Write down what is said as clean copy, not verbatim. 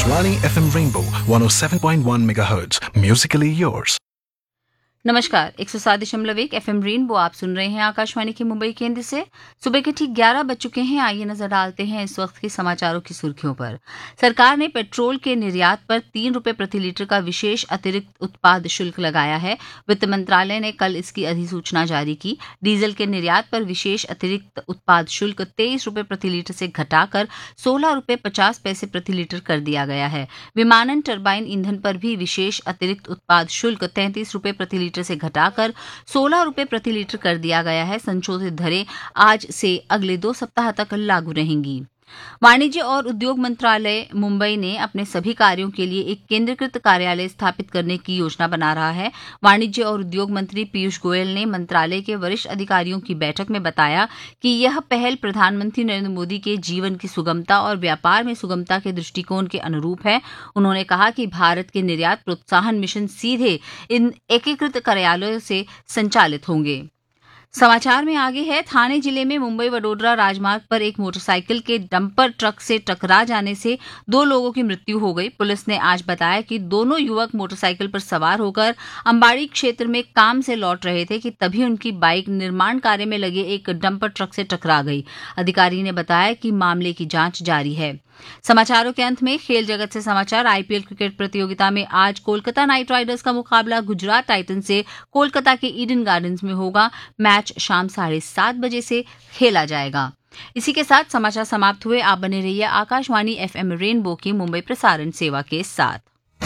Akashvani FM Rainbow 107.1 MHz. Musically yours. नमस्कार 107.1 FM rainbow आप सुन रहे हैं आकाशवाणी के मुंबई केंद्र से। सुबह के ठीक 11 बज चुके हैं। आइए नजर डालते हैं इस वक्त के समाचारों की सुर्खियों पर। सरकार ने पेट्रोल के निर्यात पर 3 रुपए प्रति लीटर का विशेष अतिरिक्त उत्पाद शुल्क लगाया है। वित्त मंत्रालय ने कल इसकी अधिसूचना जारी की। डीजल के निर्यात पर विशेष अतिरिक्त उत्पाद शुल्क 23 रुपए प्रति लीटर से घटाकर 16 रुपए 50 पैसे प्रति लीटर कर दिया गया है। विमानन टरबाइन ईंधन पर भी विशेष अतिरिक्त उत्पाद शुल्क 33 रुपए प्रति लीटर से घटाकर 16 रुपए प्रति लीटर कर दिया गया है। संशोधित दरें आज से अगले 2 सप्ताह तक लागू रहेंगी। वाणिज्य और उद्योग मंत्रालय मुंबई ने अपने सभी कार्यों के लिए एक केंद्रीकृत कार्यालय स्थापित करने की योजना बना रहा है। वाणिज्य और उद्योग मंत्री पीयूष गोयल ने मंत्रालय के वरिष्ठ अधिकारियों की बैठक में बताया कि यह पहल प्रधानमंत्री नरेंद्र मोदी के जीवन की सुगमता और व्यापार में सुगमता के दृष्टिकोण के अनुरूप है। उन्होंने कहा कि भारत के निर्यात प्रोत्साहन मिशन सीधे इन एकीकृत कार्यालयों से संचालित होंगे। समाचार में आगे है। थाने जिले में मुंबई वडोदरा राजमार्ग पर एक मोटरसाइकिल के डंपर ट्रक से टकरा जाने से 2 लोगों की मृत्यु हो गई। पुलिस ने आज बताया कि दोनों युवक मोटरसाइकिल पर सवार होकर अंबाड़ी क्षेत्र में काम से लौट रहे थे कि तभी उनकी बाइक निर्माण कार्य में लगे एक डंपर ट्रक से टकरा गई। अधिकारी ने बताया कि मामले की जांच जारी है। समाचारों के अंत में खेल जगत से समाचार। आईपीएल क्रिकेट प्रतियोगिता में आज कोलकाता नाइट राइडर्स का मुकाबला गुजरात टाइटंस से कोलकाता के ईडन गार्डन्स में होगा। मैच शाम 7:30 बजे से खेला जाएगा। इसी के साथ समाचार समाप्त हुए। आप बने रहिए आकाशवाणी FM रेनबो की मुंबई प्रसारण सेवा के साथ।